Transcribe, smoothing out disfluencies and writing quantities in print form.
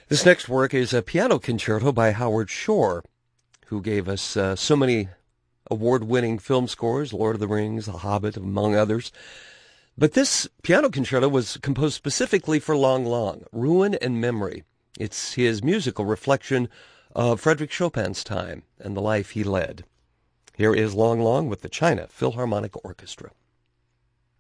This next work is a piano concerto by Howard Shore, who gave us so many award-winning film scores, Lord of the Rings, The Hobbit, among others. But this piano concerto was composed specifically for Lang Lang, Ruin and Memory. It's his musical reflection of Frédéric Chopin's time and the life he led. Here is Lang Lang with the China Philharmonic Orchestra.